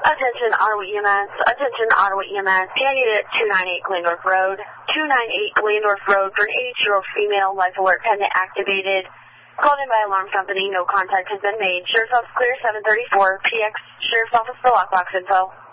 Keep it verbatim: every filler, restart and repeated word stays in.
Attention Ottawa E M S, attention Ottawa E M S, P I at two ninety-eight Glandorf Road, two ninety-eight Glandorf Road for an eighty-year-old female, life alert pendant activated. Called in by alarm company, no contact has been made. Sheriff's Office clear seven thirty-four, P X Sheriff's Office for lockbox info.